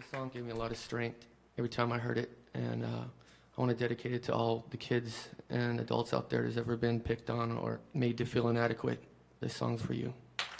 song gave me a lot of strength every time I heard it, and I want to dedicate it to all the kids and adults out there that's ever been picked on or made to feel inadequate. This song's for you.